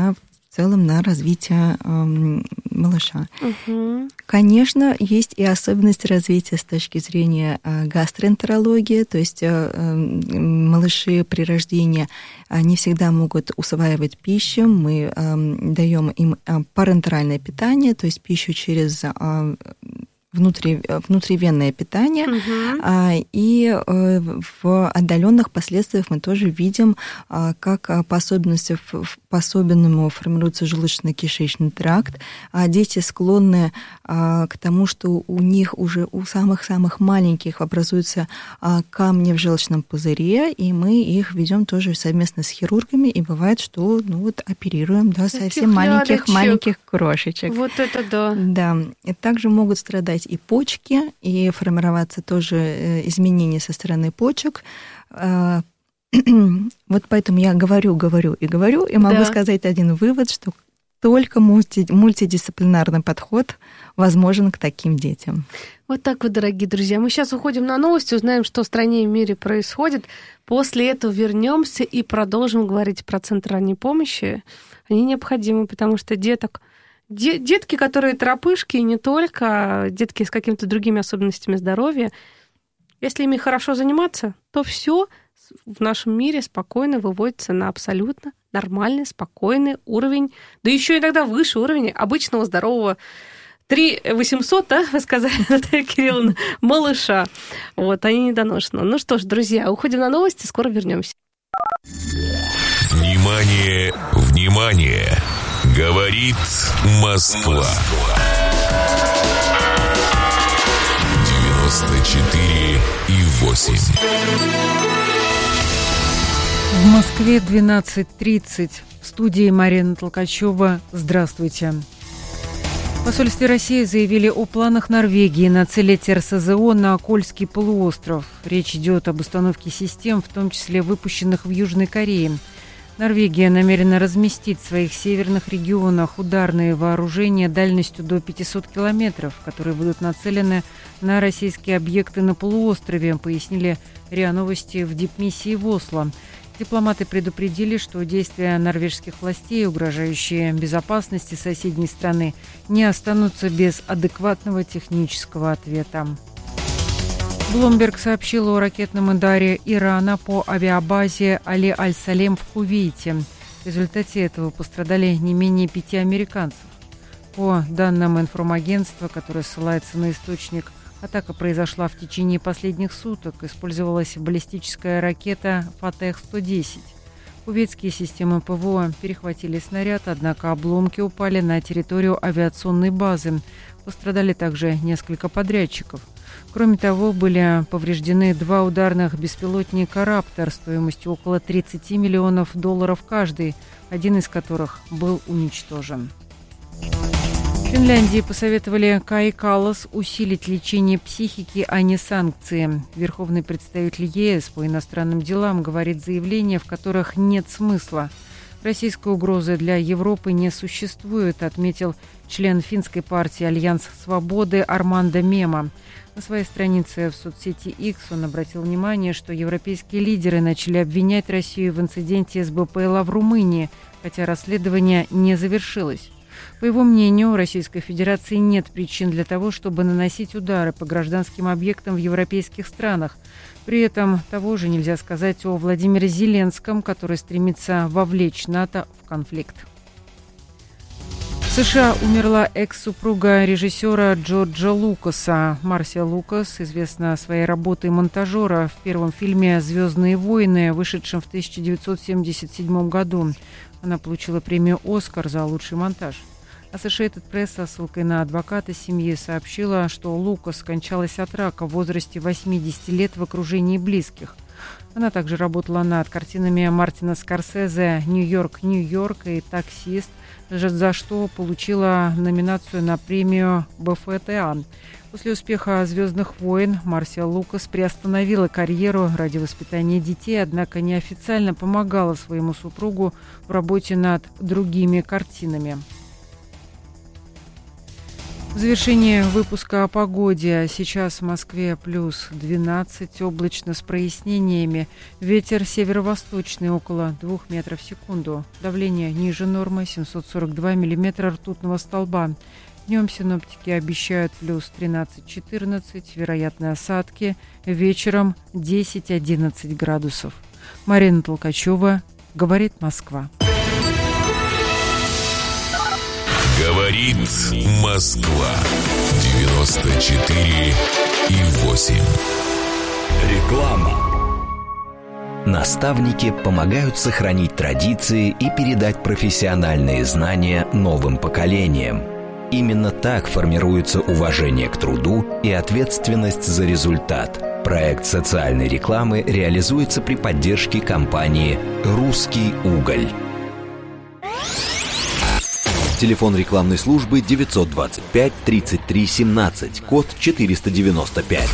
в целом на развитие э, малыша. Угу. Конечно, есть и особенности развития с точки зрения э, гастроэнтерологии, то есть э, э, малыши при рождении э, не всегда могут усваивать пищу, мы э, даем им э, парентеральное питание, то есть пищу через э, внутри, внутривенное питание, uh-huh. а, и а, в отдаленных последствиях мы тоже видим, а, как по особенности, по особенному формируется желудочно-кишечный тракт, а дети склонны а, к тому, что у них уже у самых-самых маленьких образуются а, камни в желчном пузыре, и мы их ведем тоже совместно с хирургами, и бывает, что ну, вот, оперируем да, совсем маленьких-маленьких крошечек. Вот это да. Да, и также могут страдать и почки, и формироваться тоже изменения со стороны почек. Вот поэтому я говорю, говорю и говорю, и могу да. сказать один вывод, что только мульти, мультидисциплинарный подход возможен к таким детям. Вот так вот, дорогие друзья. Мы сейчас уходим на новости, узнаем, что в стране и в мире происходит. После этого вернемся и продолжим говорить про центр ранней помощи. Они необходимы, потому что деток Детки, которые тропышки, и не только, детки с какими-то другими особенностями здоровья, если ими хорошо заниматься, то все в нашем мире спокойно выводится на абсолютно нормальный, спокойный уровень, да еще иногда выше уровня обычного здорового три восемьсот, да, вы сказали, Наталья Кирилловна, малыша. Вот, они недоношены. Ну что ж, друзья, уходим на новости, скоро вернемся. Внимание, внимание! Говорит Москва. девяносто четыре и восемь. В Москве двенадцать тридцать. В студии Марина Толкачева. Здравствуйте. В посольстве России заявили о планах Норвегии нацелить эр эс зэ о на Кольский полуостров. Речь идет об установке систем, в том числе выпущенных в Южной Корее. Норвегия намерена разместить в своих северных регионах ударные вооружения дальностью до пятьсот километров, которые будут нацелены на российские объекты на полуострове, пояснили РИА Новости в дипмиссии в Осло. Дипломаты предупредили, что действия норвежских властей, угрожающие безопасности соседней страны, не останутся без адекватного технического ответа. Bloomberg сообщил о ракетном ударе Ирана по авиабазе Али Аль-Салем в Кувейте. В результате этого пострадали не менее пяти американцев. По данным информагентства, которое ссылается на источник, атака произошла в течение последних суток. Использовалась баллистическая ракета «Фатех сто десять». Кувейтские системы ПВО перехватили снаряд, однако обломки упали на территорию авиационной базы. Пострадали также несколько подрядчиков. Кроме того, были повреждены два ударных беспилотника «Раптор» стоимостью около тридцать миллионов долларов каждый, один из которых был уничтожен. В Финляндии посоветовали Каи Каллас усилить лечение психики, а не санкции. Верховный представитель ЕС по иностранным делам говорит заявления, в которых нет смысла. Российской угрозы для Европы не существует, отметил член финской партии «Альянс Свободы» Армандо Мема. На своей странице в соцсети X он обратил внимание, что европейские лидеры начали обвинять Россию в инциденте с БПЛА в Румынии, хотя расследование не завершилось. По его мнению, у Российской Федерации нет причин для того, чтобы наносить удары по гражданским объектам в европейских странах. При этом того же нельзя сказать о Владимире Зеленском, который стремится вовлечь НАТО в конфликт. В США умерла экс-супруга режиссера Джорджа Лукаса. Марсия Лукас известна своей работой монтажера в первом фильме «Звездные войны», вышедшем в тысяча девятьсот семьдесят седьмом году. Она получила премию «Оскар» за лучший монтаж. Associated Press со ссылкой на адвоката семьи сообщила, что Лукас скончалась от рака в возрасте восьмидесяти лет в окружении близких. Она также работала над картинами Мартина Скорсезе «Нью-Йорк, Нью-Йорк» и «Таксист», за что получила номинацию на премию БФТА. После успеха «Звездных войн» Марсия Лукас приостановила карьеру ради воспитания детей, однако неофициально помогала своему супругу в работе над другими картинами. В завершение выпуска о погоде. Сейчас в Москве плюс двенадцать, облачно с прояснениями. Ветер северо-восточный около двух метров в секунду. Давление ниже нормы, семьсот сорок два миллиметра ртутного столба. Днем синоптики обещают плюс тринадцать-четырнадцать, вероятны осадки. Вечером десять-одиннадцать градусов. Марина Толкачева, говорит Москва. Говорит Москва. девяносто четыре и восемь. Реклама. Наставники помогают сохранить традиции и передать профессиональные знания новым поколениям. Именно так формируется уважение к труду и ответственность за результат. Проект социальной рекламы реализуется при поддержке компании «Русский уголь». Телефон рекламной службы девятьсот двадцать пять тридцать три семнадцать, код четыреста девяносто пять.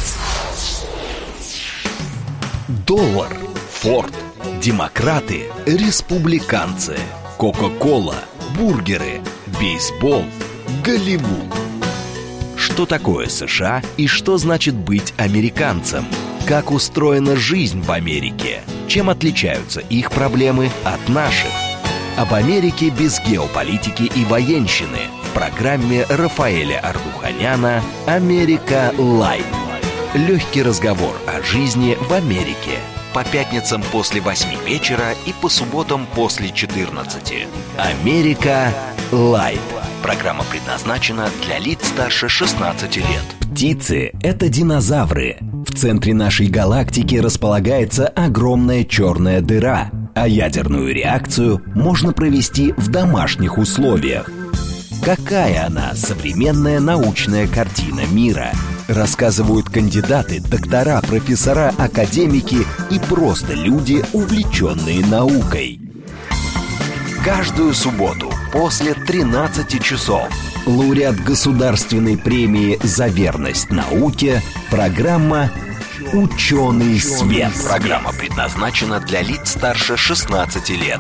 Доллар, Форд, демократы, республиканцы, Кока-кола, бургеры, бейсбол, Голливуд. Что такое США и что значит быть американцем? Как устроена жизнь в Америке? Чем отличаются их проблемы от наших? Об Америке без геополитики и военщины в программе Рафаэля Ардуханяна «Америка Лайт». Легкий разговор о жизни в Америке. По пятницам после восьми вечера и по субботам после четырнадцати. «Америка Лайт». Программа предназначена для лиц старше шестнадцати лет. Птицы – это динозавры. В центре нашей галактики располагается огромная черная дыра, а ядерную реакцию можно провести в домашних условиях. Какая она, современная научная картина мира? Рассказывают кандидаты, доктора, профессора, академики и просто люди, увлеченные наукой. Каждую субботу после тринадцати часов лауреат государственной премии «За верность науке» программа «Ученый свет». Программа предназначена для лиц старше шестнадцати лет.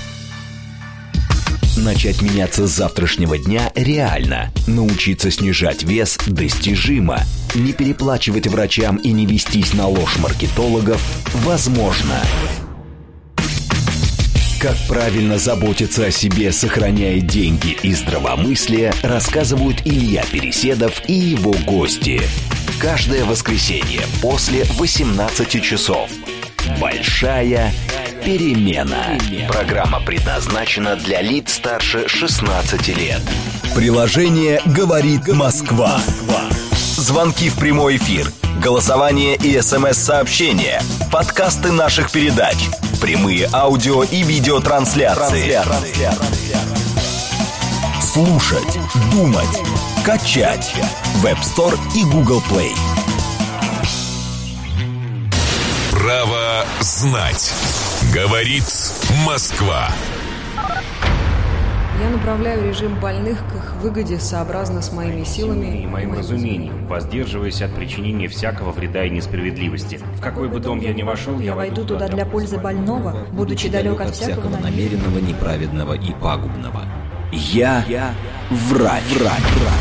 Начать меняться с завтрашнего дня реально. Научиться снижать вес достижимо. Не переплачивать врачам и не вестись на ложь маркетологов возможно. Как правильно заботиться о себе, сохраняя деньги и здравомыслие, рассказывают Илья Переседов и его гости. Каждое воскресенье после восемнадцати часов. Большая перемена. Программа предназначена для лиц старше шестнадцати лет. Приложение «Говорит Москва». Звонки в прямой эфир, голосование и смс-сообщения, подкасты наших передач, прямые аудио и видеотрансляции. Слушать, думать, качать. Web Store и Google Play. Право знать. Говорит Москва. Я направляю режим больных к их выгоде сообразно с моими силами и моим разумением, воздерживаясь от причинения всякого вреда и несправедливости. В какой бы дом я ни вошел, я, я войду туда для пользы больного, будучи далек от всякого намеренного, неправедного и пагубного. Я, я врач. врач.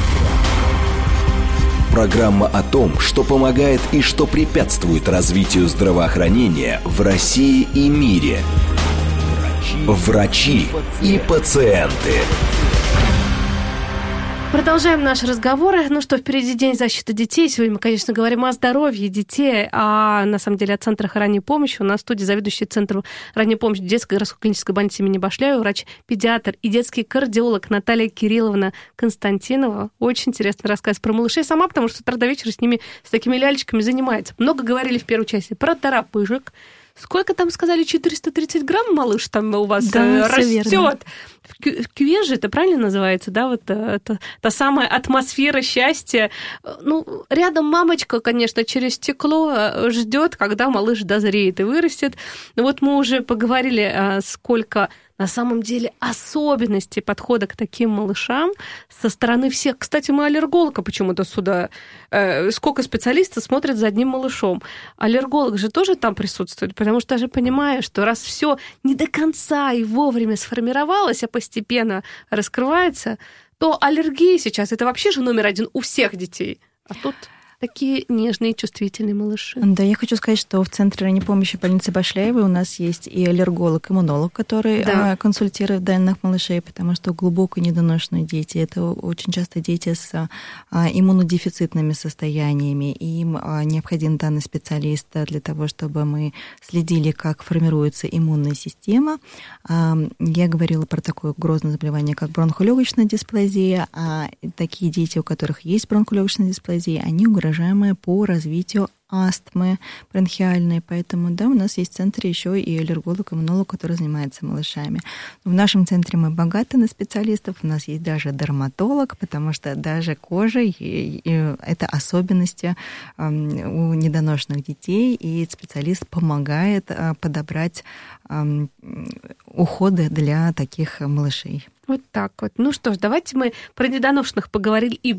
Программа о том, что помогает и что препятствует развитию здравоохранения в России и мире. Врачи и пациенты. Продолжаем наши разговоры. Ну что, впереди День защиты детей. Сегодня мы, конечно, говорим о здоровье детей, а на самом деле о центрах ранней помощи. У нас в студии заведующий центром ранней помощи детской городской клинической больницы имени Башляева, врач-педиатр и детский кардиолог Наталья Кирилловна Константинова. Очень интересный рассказ про малышей сама, потому что с утра до вечера с ними, с такими лялечками занимается. Много говорили в первой части про торопыжек. Сколько там сказали, четыреста тридцать грамм малыш там у вас да, растет? В кювеже это правильно называется, да, вот это, та самая атмосфера счастья. Ну, рядом мамочка, конечно, через стекло ждет, когда малыш дозреет и вырастет. Но вот мы уже поговорили, сколько на самом деле особенностей подхода к таким малышам со стороны всех. Кстати, мы аллерголога почему-то сюда... Сколько специалистов смотрят за одним малышом. Аллерголог же тоже там присутствует, потому что даже понимая, что раз все не до конца и вовремя сформировалось, а постепенно раскрывается, что аллергия сейчас это вообще же номер один у всех детей. А тут такие нежные, чувствительные малыши. Да, я хочу сказать, что в Центре ранней помощи больницы Башляевой у нас есть и аллерголог-иммунолог, который да. консультирует данных малышей, потому что глубоко недоношенные дети, это очень часто дети с иммунодефицитными состояниями, и им необходим данный специалист для того, чтобы мы следили, как формируется иммунная система. Я говорила про такое грозное заболевание, как бронхолегочная дисплазия, а такие дети, у которых есть бронхолегочная дисплазия, они угрожаемые по развитию астмы бронхиальной, поэтому, да, у нас есть в центре еще и аллерголог-иммунолог, который занимается малышами. В нашем центре мы богаты на специалистов, у нас есть даже дерматолог, потому что даже кожа – это особенности у недоношенных детей, и специалист помогает подобрать уходы для таких малышей. Вот так вот. Ну что ж, давайте мы про недоношенных поговорили и